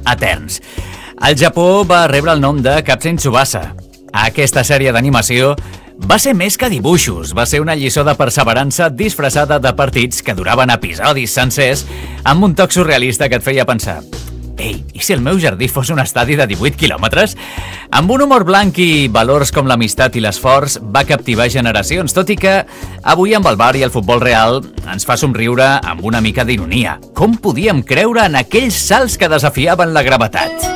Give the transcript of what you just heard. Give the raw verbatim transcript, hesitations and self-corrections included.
eterns. El Japó va rebre el nom de Captain Tsubasa. Aquesta sèrie d'animació va ser més que dibuixos, va ser una lliçó de perseverança disfressada de partits que duraven episodis sencers amb un toc surrealista que et feia pensar: ei, i si el meu jardí fos un estadi de divuit quilòmetres? Amb un humor blanc i valors com l'amistat i l'esforç va captivar generacions, tot i que avui amb el bar i el futbol real ens fa somriure amb una mica d'ironia. Com podíem creure en aquells salts que desafiaven la gravetat?